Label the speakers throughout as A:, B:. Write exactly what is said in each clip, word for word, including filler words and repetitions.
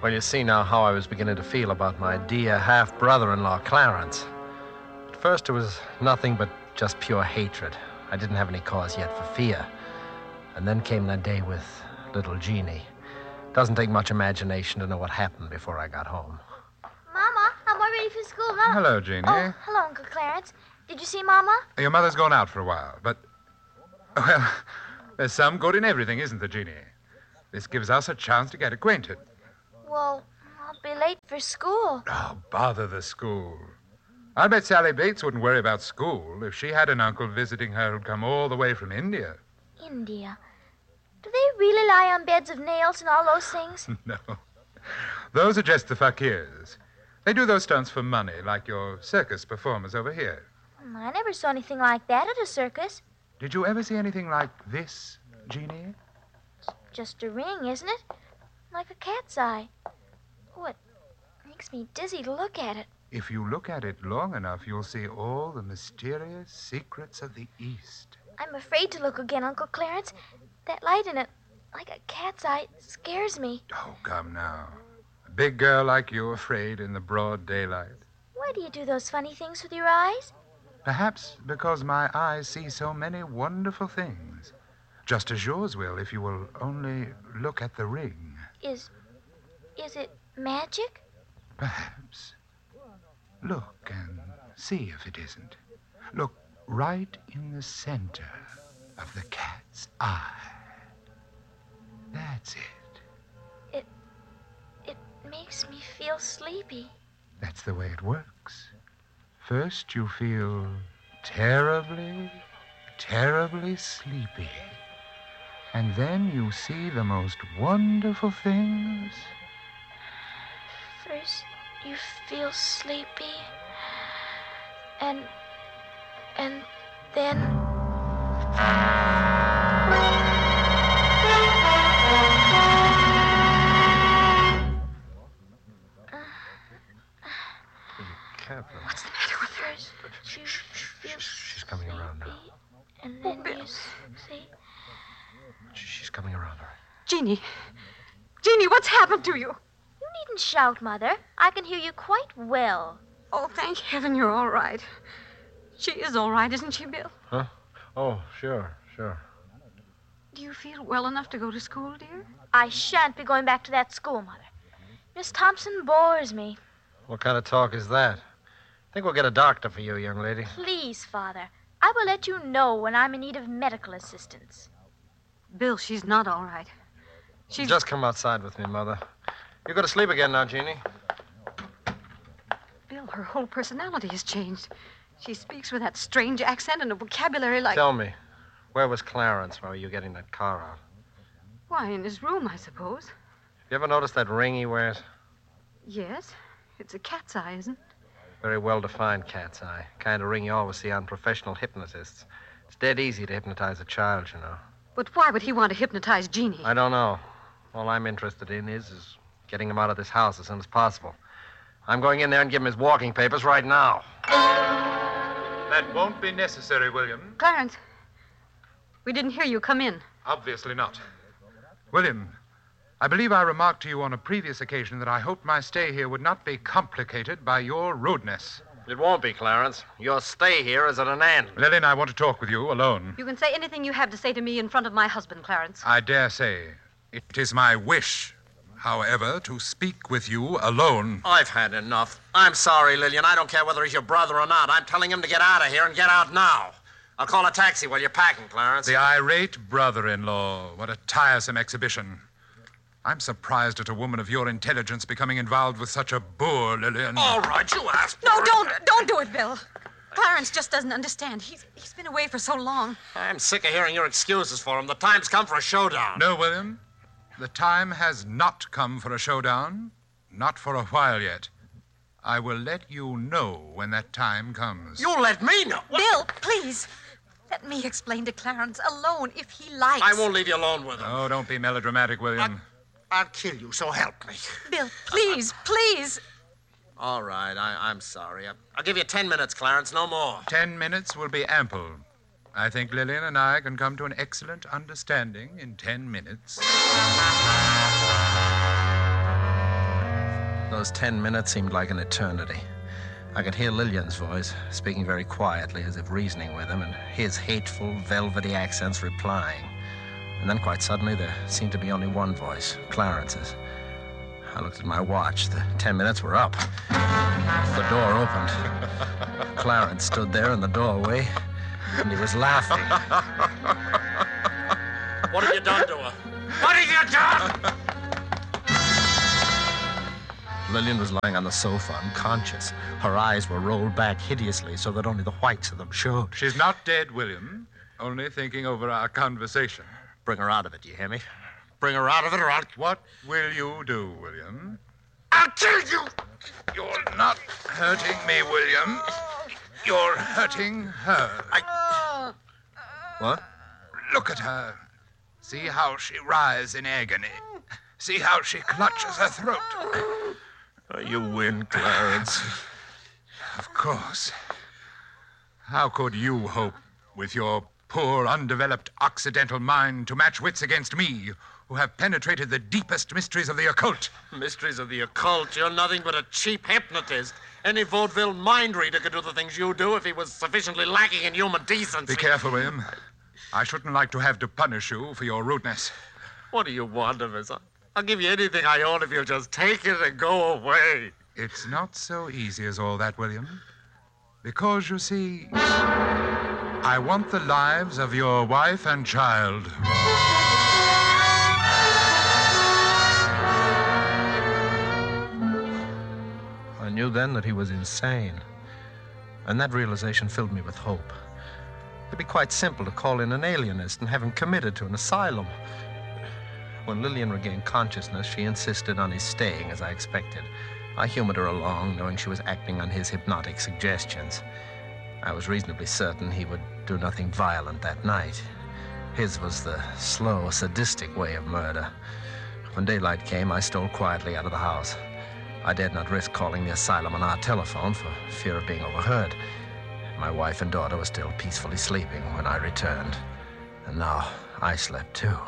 A: Well, you see now how I was beginning to feel about my dear half-brother-in-law, Clarence. At first, it was nothing but just pure hatred. I didn't have any cause yet for fear. And then came that day with little Jeannie. Doesn't take much imagination to know what happened before I got home.
B: Mama, I'm all ready for school. Mama.
C: Hello, Jeannie.
B: Oh, hello, Uncle Clarence. Did you see Mama?
C: Your mother's gone out for a while, but... Well, there's some good in everything, isn't there, Jeannie? This gives us a chance to get acquainted.
B: Well, I'll be late for school.
C: Oh, bother the school. I'll bet Sally Bates wouldn't worry about school if she had an uncle visiting her who'd come all the way from India.
B: India? Do they really lie on beds of nails and all those things?
C: No. Those are just the fakirs. They do those stunts for money, like your circus performers over here.
B: I never saw anything like that at a circus.
C: Did you ever see anything like this, Jeannie?
B: It's just a ring, isn't it? Like a cat's eye. Oh, it makes me dizzy to look at it.
C: If you look at it long enough, you'll see all the mysterious secrets of the East.
B: I'm afraid to look again, Uncle Clarence. That light in it, like a cat's eye, scares me.
C: Oh, come now. A big girl like you afraid in the broad daylight.
B: Why do you do those funny things with your eyes?
C: Perhaps because my eyes see so many wonderful things. Just as yours will if you will only look at the ring.
B: Is... is it magic?
C: Perhaps. Look and see if it isn't. Look right in the center of the cat's eye. That's it.
B: It... it makes me feel sleepy.
C: That's the way it works. First you feel terribly, terribly sleepy. And then you see the most wonderful things.
B: First you feel sleepy. And... and then...
A: Catherine.
B: What's the matter with her? First you feel
A: She's coming around now.
B: And then you see...
A: She's coming around, all right.
D: Jeannie. Jeannie, what's happened to you?
B: You needn't shout, Mother. I can hear you quite well.
D: Oh, thank heaven you're all right. She is all right, isn't she, Bill?
A: Huh? Oh, sure, sure.
D: Do you feel well enough to go to school, dear?
B: I shan't be going back to that school, Mother. Miss Thompson bores me.
A: What kind of talk is that? I think we'll get a doctor for you, young lady.
B: Please, Father. I will let you know when I'm in need of medical assistance.
D: Bill, she's not all right. She's...
A: Just come outside with me, Mother. You go to sleep again now, Jeannie.
D: Bill, her whole personality has changed. She speaks with that strange accent and a vocabulary like...
A: Tell me, where was Clarence while you were getting that car out?
D: Why, in his room, I suppose.
A: You ever notice that ring he wears?
D: Yes. It's a cat's eye, isn't it?
A: Very well-defined cat's eye. Kind of ring you always see on professional hypnotists. It's dead easy to hypnotize a child, you know.
D: But why would he want to hypnotize Jeannie?
A: I don't know. All I'm interested in is, is getting him out of this house as soon as possible. I'm going in there and give him his walking papers right now.
C: That won't be necessary, William.
D: Clarence, we didn't hear you come in.
C: Obviously not. William, I believe I remarked to you on a previous occasion that I hoped my stay here would not be complicated by your rudeness.
A: It won't be, Clarence. Your stay here is at an end.
C: Lillian, I want to talk with you alone.
D: You can say anything you have to say to me in front of my husband, Clarence.
C: I dare say it is my wish, however, to speak with you alone.
A: I've had enough. I'm sorry, Lillian. I don't care whether he's your brother or not. I'm telling him to get out of here and get out now. I'll call a taxi while you're packing, Clarence.
C: The irate brother-in-law. What a tiresome exhibition. I'm surprised at a woman of your intelligence becoming involved with such a boor, Lillian.
A: All right, you asked for
D: No,
A: it.
D: don't, don't do it, Bill. Clarence just doesn't understand. He's, he's been away for so long.
A: I'm sick of hearing your excuses for him. The time's come for a showdown.
C: No, William. The time has not come for a showdown. Not for a while yet. I will let you know when that time comes.
A: You let me know. What?
D: Bill, please. Let me explain to Clarence alone if he likes.
A: I won't leave you alone with him.
C: Oh, don't be melodramatic, William.
A: I'll kill you, so help me.
D: Bill, please, please.
A: All right, I, I'm sorry. I'll, I'll give you ten minutes, Clarence, no more.
C: Ten minutes will be ample. I think Lillian and I can come to an excellent understanding in ten minutes.
A: Those ten minutes seemed like an eternity. I could hear Lillian's voice, speaking very quietly as if reasoning with him, and his hateful, velvety accents replying. And then quite suddenly there seemed to be only one voice, Clarence's. I looked at my watch. The ten minutes were up. The door opened. Clarence stood there in the doorway, and he was laughing.
E: What have you done to her? What have you done?
A: Lillian was lying on the sofa, unconscious. Her eyes were rolled back hideously so that only the whites of them showed.
C: She's not dead, William. Only thinking over our conversation.
A: Bring her out of it, you hear me? Bring her out of it or I'll...
C: What will you do, William?
A: I'll kill you!
C: You're not hurting me, William. You're hurting her.
A: I... What?
C: Look at her. See how she writhes in agony. See how she clutches her throat.
A: You win, Clarence.
C: Of course. How could you hope, with your poor, undeveloped Occidental mind, to match wits against me, who have penetrated the deepest mysteries of the occult?
E: Mysteries of the occult? You're nothing but a cheap hypnotist. Any vaudeville mind reader could do the things you do if he was sufficiently lacking in human decency.
C: Be careful, William. I shouldn't like to have to punish you for your rudeness.
E: What do you want of us? I'll give you anything I own if you'll just take it and go away.
C: It's not so easy as all that, William. Because, you see, I want the lives of your wife and child.
A: I knew then that he was insane. And that realization filled me with hope. It'd be quite simple to call in an alienist and have him committed to an asylum. When Lillian regained consciousness, she insisted on his staying, as I expected. I humored her along, knowing she was acting on his hypnotic suggestions. I was reasonably certain he would do nothing violent that night. His was the slow, sadistic way of murder. When daylight came, I stole quietly out of the house. I dared not risk calling the asylum on our telephone for fear of being overheard. My wife and daughter were still peacefully sleeping when I returned. And now I slept too.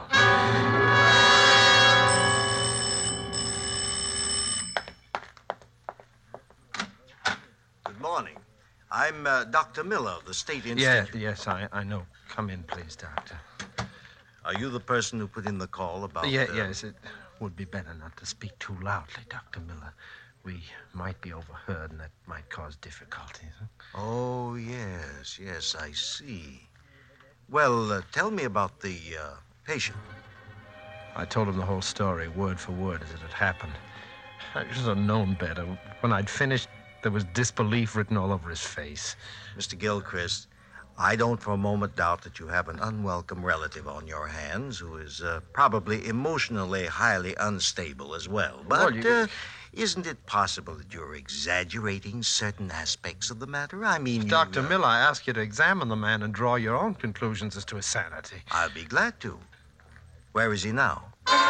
F: Good morning. I'm uh, Doctor Miller of the State Institute.
A: Yeah, yes, I, I know. Come in, please, Doctor.
F: Are you the person who put in the call about...
A: Yeah,
F: uh,
A: yes, it would be better not to speak too loudly, Doctor Miller. We might be overheard, and that might cause difficulties. Huh?
F: Oh, yes, yes, I see. Well, uh, tell me about the uh, patient.
A: I told him the whole story, word for word, as it had happened. I should have known better. When I'd finished, there was disbelief written all over his face.
F: Mister Gilchrist, I don't for a moment doubt that you have an unwelcome relative on your hands who is uh, probably emotionally highly unstable as well. But
A: Well, you-
F: uh, isn't it possible that you're exaggerating certain aspects of the matter? I mean, you,
A: Doctor
F: uh,
A: Miller, I ask you to examine the man and draw your own conclusions as to his sanity.
F: I'll be glad to. Where is he now?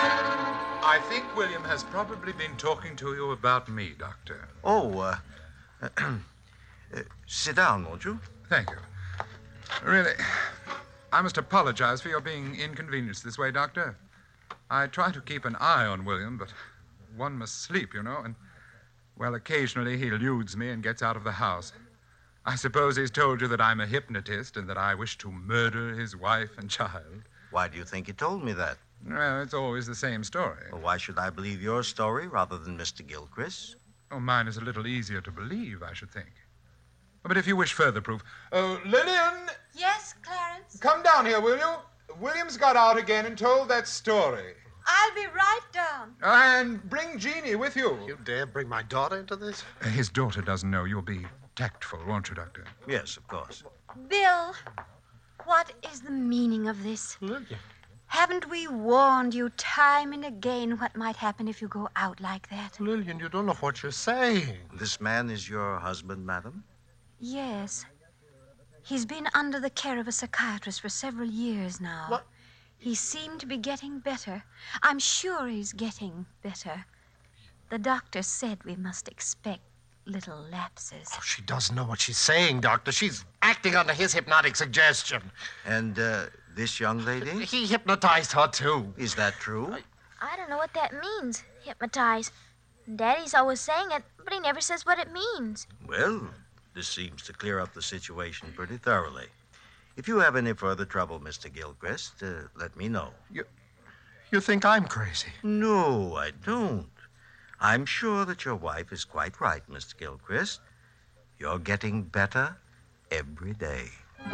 C: I think William has probably been talking to you about me, Doctor.
F: Oh, uh, uh, sit down, won't you?
C: Thank you. Really, I must apologize for your being inconvenienced this way, Doctor. I try to keep an eye on William, but one must sleep, you know, and, well, occasionally he eludes me and gets out of the house. I suppose he's told you that I'm a hypnotist and that I wish to murder his wife and child.
F: Why do you think he told me that?
C: Well, it's always the same story.
F: Well, why should I believe your story rather than Mister Gilchrist's?
C: Oh, mine is a little easier to believe, I should think. But if you wish further proof... Oh, Lillian!
D: Yes, Clarence?
C: Come down here, will you? William's got out again and told that story.
D: I'll be right down.
C: And bring Jeannie with you.
A: You dare bring my daughter into this?
C: His daughter doesn't know. You'll be tactful, won't you, Doctor?
F: Yes, of course.
D: Bill, what is the meaning of this?
A: Lillian.
D: Haven't we warned you time and again what might happen if you go out like that?
A: Lillian, you don't know what you're saying.
F: This man is your husband, madam?
D: Yes. He's been under the care of a psychiatrist for several years now.
A: What?
D: He seemed to be getting better. I'm sure he's getting better. The doctor said we must expect little lapses.
A: Oh, she doesn't know what she's saying, Doctor. She's acting under his hypnotic suggestion.
F: And uh, this young lady?
A: He hypnotized her, too.
F: Is that true?
B: I don't know what that means, hypnotize. Daddy's always saying it, but he never says what it means.
F: Well, this seems to clear up the situation pretty thoroughly. If you have any further trouble, Mister Gilchrist, uh, let me know.
A: You, you think I'm crazy?
F: No, I don't. I'm sure that your wife is quite right, Mister Gilchrist. You're getting better every day.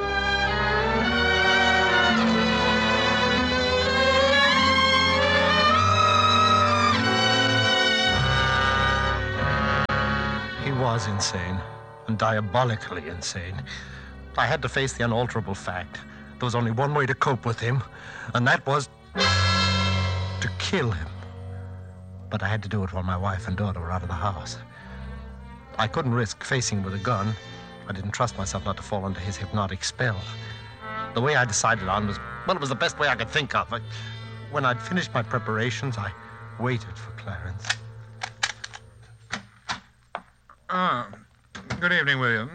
A: He was insane, and diabolically insane. I had to face the unalterable fact. There was only one way to cope with him, and that was to kill him. But I had to do it while my wife and daughter were out of the house. I couldn't risk facing him with a gun. I didn't trust myself not to fall under his hypnotic spell. The way I decided on was, well, it was the best way I could think of. I, when I'd finished my preparations, I waited for Clarence.
C: Ah, good evening, William.